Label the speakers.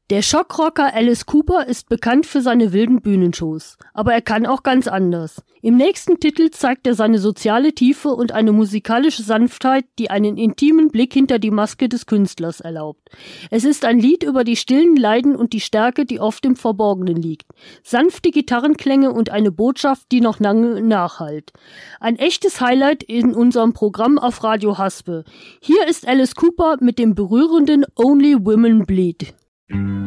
Speaker 1: Der Schockrocker Alice Cooper ist bekannt für seine wilden Bühnenshows, aber er kann auch ganz anders. Im nächsten Titel zeigt er seine soziale Tiefe und eine musikalische Sanftheit, die einen intimen Blick hinter die Maske des Künstlers erlaubt. Es ist ein Lied über die stillen Leiden und die Stärke, die oft im Verborgenen liegt. Sanfte Gitarrenklänge und eine Botschaft, die noch lange nachhallt. Ein echtes Highlight in unserem Programm auf Radio Haspe. Hier ist Alice Cooper mit dem berührenden Only Women Bleed.